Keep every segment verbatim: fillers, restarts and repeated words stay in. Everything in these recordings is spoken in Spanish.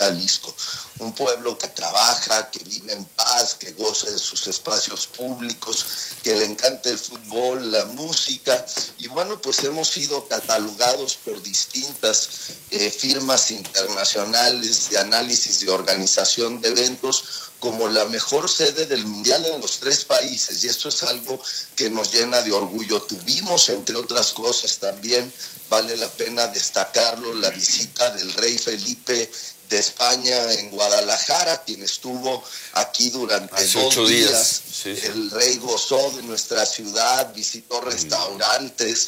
Jalisco. Un pueblo que trabaja, que vive en paz, que goza de sus espacios públicos, que le encanta el fútbol, la música. Y bueno, pues hemos sido catalogados por distintas eh, firmas internacionales de análisis y organización de eventos como la mejor sede del mundial en los tres países, y esto es algo que nos llena de orgullo. Tuvimos, entre otras cosas, también vale la pena destacarlo, la visita del rey Felipe de España en Guadalajara, quien estuvo aquí durante Hace dos ocho días. días. Sí, sí. El rey gozó de nuestra ciudad, visitó restaurantes,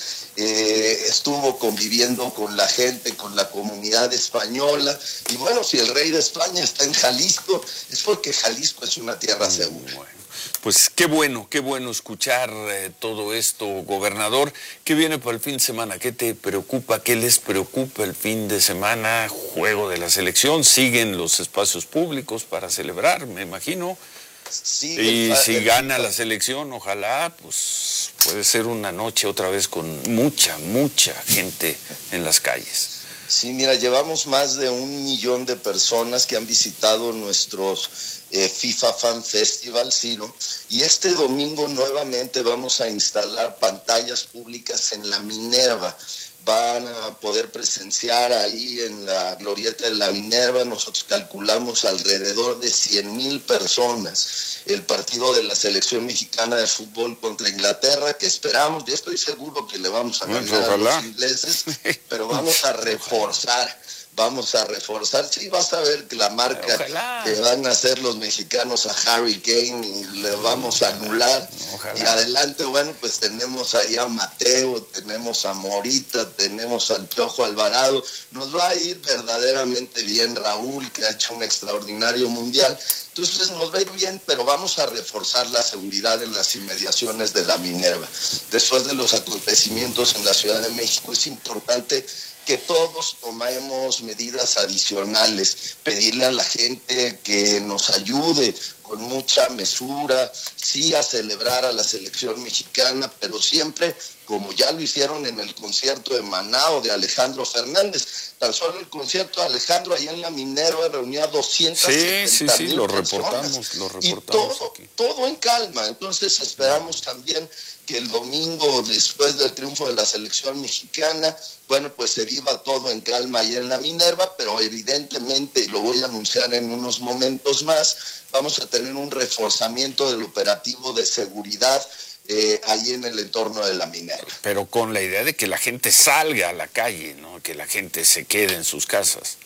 eh, estuvo conviviendo con la gente, con la comunidad española. Y bueno, si el rey de España está en Jalisco, es porque Jalisco es una tierra segura. Bueno, pues qué bueno, qué bueno escuchar eh, todo esto, gobernador. ¿Qué viene para el fin de semana? ¿Qué te preocupa? ¿Qué les preocupa el fin de semana? Juego de la selección, siguen los espacios públicos para celebrar, me imagino. Sí, y el, si el, gana la selección, ojalá, pues puede ser una noche otra vez con mucha, mucha gente en las calles. Sí, mira, llevamos más de un millón de personas que han visitado nuestros eh, FIFA Fan Festival, ¿sí, no? Y este domingo nuevamente vamos a instalar pantallas públicas en la Minerva. Van a poder presenciar ahí en la glorieta de la Minerva, nosotros calculamos alrededor de cien mil personas, el partido de la selección mexicana de fútbol contra Inglaterra, que esperamos, yo estoy seguro que le vamos a ganar bueno, a los ingleses, pero vamos a reforzar. Vamos a reforzar, sí, vas a ver que la marca Ojalá. que van a hacer los mexicanos a Harry Kane y le vamos a anular. Ojalá. Y adelante, bueno, pues tenemos ahí a Mateo, tenemos a Morita, tenemos al Piojo Alvarado. Nos va a ir verdaderamente bien Raúl, que ha hecho un extraordinario mundial. Entonces nos va a ir bien, pero vamos a reforzar la seguridad en las inmediaciones de la Minerva. Después de los acontecimientos en la Ciudad de México, es importante que todos tomemos medidas adicionales, pedirle a la gente que nos ayude con mucha mesura, sí a celebrar a la selección mexicana, pero siempre, como ya lo hicieron en el concierto de Maná o de Alejandro Fernández, tan solo el concierto de Alejandro allá en la Minerva reunía doscientas setenta sí, sí, sí, mil lo personas, reportamos, lo reportamos y todo, aquí. todo en calma. Entonces esperamos también que el domingo, después del triunfo de la selección mexicana, bueno, pues se viva todo en calma ahí en la Minerva, pero evidentemente, y lo voy a anunciar en unos momentos más, vamos a tener un reforzamiento del operativo de seguridad eh, ahí en el entorno de la Minerva. Pero con la idea de que la gente salga a la calle, ¿no? Que la gente se quede en sus casas.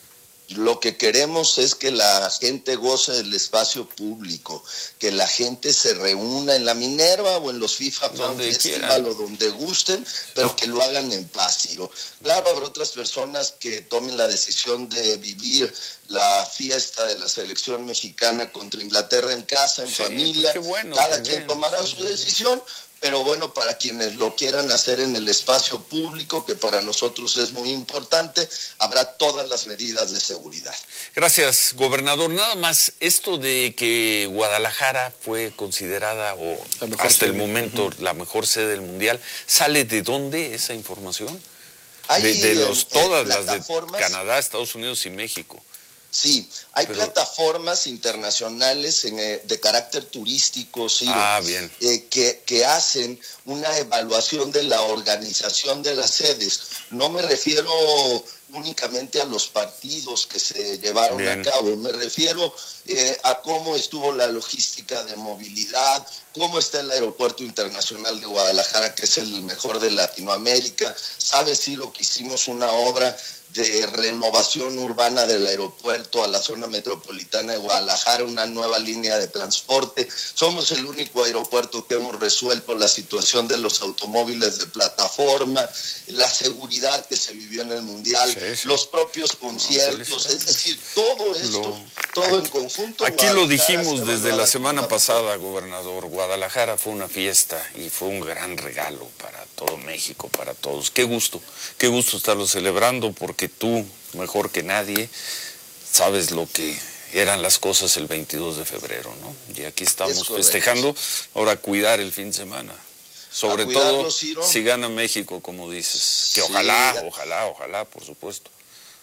Lo que queremos es que la gente goce del espacio público, que la gente se reúna en la Minerva o en los FIFA Fan Festival o donde gusten, pero que lo hagan en paz. Digo. Claro, habrá otras personas que tomen la decisión de vivir la fiesta de la selección mexicana contra Inglaterra en casa, en sí, familia, pues bueno, cada también. quien tomará su decisión. Pero bueno, para quienes lo quieran hacer en el espacio público, que para nosotros es muy importante, habrá todas las medidas de seguridad. Gracias, gobernador. Nada más, esto de que Guadalajara fue considerada o hasta el momento uh-huh. la mejor sede del Mundial, ¿sale de dónde esa información? Hay de, de los, en, todas en las de Canadá, Estados Unidos y México. Sí, hay Pero, plataformas internacionales en, eh, de carácter turístico, sí, ah, bien. Eh, que, que hacen una evaluación de la organización de las sedes. No me refiero únicamente a los partidos que se llevaron bien. a cabo, me refiero eh, a cómo estuvo la logística de movilidad, cómo está el aeropuerto internacional de Guadalajara, que es el mejor de Latinoamérica. Sabes, sí, lo que hicimos una obra de renovación urbana del aeropuerto a la zona metropolitana de Guadalajara, una nueva línea de transporte. Somos el único aeropuerto que hemos resuelto la situación de los automóviles de plataforma, la seguridad que se vivió en el Mundial, sí, sí. los propios conciertos, no, es decir, todo esto, lo, todo aquí, en conjunto. Aquí lo dijimos desde la semana pasada, gobernador, Guadalajara fue una fiesta y fue un gran regalo para todo México, para todos. Qué gusto, qué gusto estarlo celebrando, porque que tú, mejor que nadie, sabes lo que eran las cosas el veintidós de febrero, ¿no? Y aquí estamos festejando, ahora cuidar el fin de semana. Sobre todo, Ciro. si gana México, como dices. Que sí. ojalá, ojalá, ojalá, por supuesto.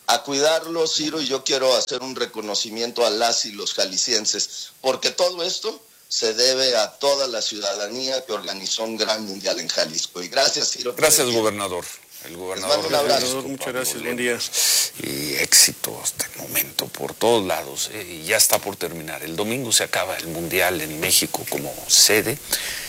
a cuidarlo, Ciro, y yo quiero hacer un reconocimiento a las y los jaliscienses, porque todo esto se debe a toda la ciudadanía que organizó un gran mundial en Jalisco. Y gracias, Ciro. Gracias, gobernador. El gobernador. Un abrazo. Muchas gracias, buen día. Y éxito hasta el momento por todos lados. ¿eh? Y ya está por terminar. El domingo se acaba el mundial en México como sede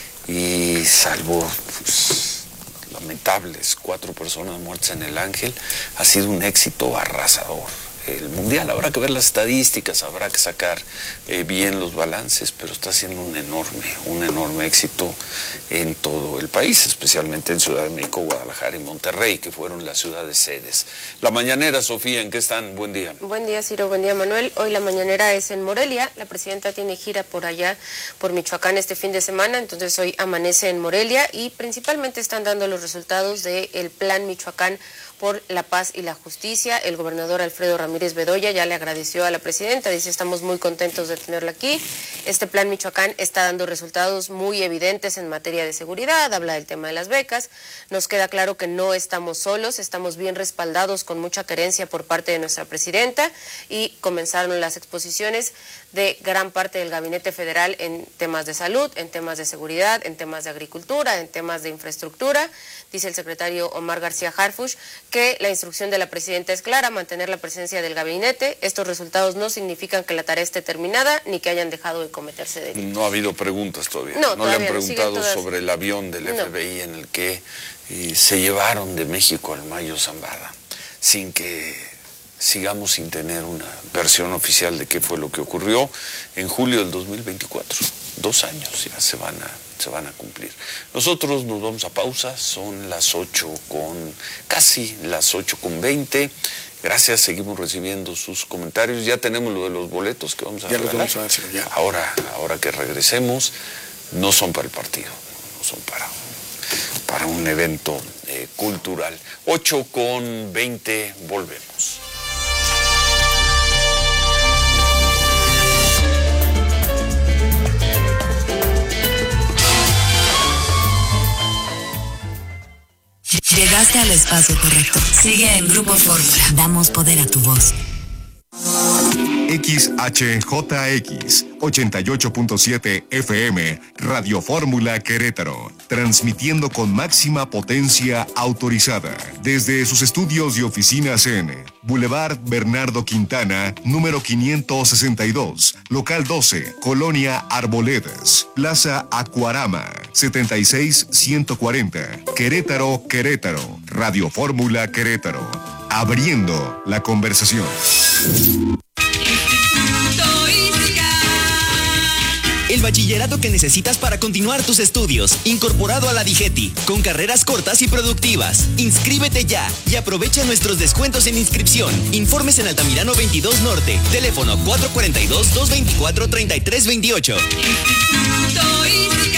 y salvo pues, lamentables cuatro personas muertas en el Ángel, ha sido un éxito arrasador. El mundial, habrá que ver las estadísticas, habrá que sacar eh, bien los balances, pero está siendo un enorme, un enorme éxito en todo el país, especialmente en Ciudad de México, Guadalajara y Monterrey, que fueron las ciudades sedes. La mañanera, Sofía, ¿en qué están? Buen día. Buen día, Ciro, buen día, Manuel. Hoy la mañanera es en Morelia, la presidenta tiene gira por allá, por Michoacán este fin de semana, entonces hoy amanece en Morelia y principalmente están dando los resultados del Plan Michoacán por la paz y la justicia. El gobernador Alfredo Ramírez Bedoya ya le agradeció a la presidenta, dice estamos muy contentos de tenerla aquí. Este plan Michoacán está dando resultados muy evidentes en materia de seguridad, habla del tema de las becas, nos queda claro que no estamos solos, estamos bien respaldados con mucha querencia por parte de nuestra presidenta y comenzaron las exposiciones de gran parte del gabinete federal en temas de salud, en temas de seguridad, en temas de agricultura, en temas de infraestructura. Dice el secretario Omar García Harfuch que la instrucción de la presidenta es clara, mantener la presencia del gabinete. Estos resultados no significan que la tarea esté terminada ni que hayan dejado de cometerse delitos. No ha habido preguntas todavía. No, no todavía le han preguntado todas... sobre el avión del F B I no. en el que eh, se llevaron de México al Mayo Zambada, sin que sigamos sin tener una versión oficial de qué fue lo que ocurrió en julio del dos mil veinticuatro. Dos años ya se van a... se van a cumplir. Nosotros nos vamos a pausa, son las ocho con, casi las ocho con veinte. Gracias, seguimos recibiendo sus comentarios. Ya tenemos lo de los boletos que vamos a ya regalar. Los vamos a hacer, ya. Ahora, ahora que regresemos, no son para el partido, no son para, para un evento eh, cultural. ocho con veinte, volvemos. Llegaste al espacio correcto. Sigue en Grupo Fórmula. Damos poder a tu voz. X H J X ochenta y ocho punto siete F M Radio Fórmula Querétaro, transmitiendo con máxima potencia autorizada desde sus estudios y oficinas en Boulevard Bernardo Quintana, número quinientos sesenta y dos, local doce, Colonia Arboledas, Plaza Acuarama, setenta y seis ciento cuarenta, Querétaro, Querétaro. Radio Fórmula Querétaro, abriendo la conversación. El bachillerato que necesitas para continuar tus estudios, incorporado a la DIGETI, con carreras cortas y productivas. Inscríbete ya y aprovecha nuestros descuentos en inscripción. Informes en Altamirano veintidós Norte, teléfono cuatro cuatro dos, dos dos cuatro, tres tres dos ocho.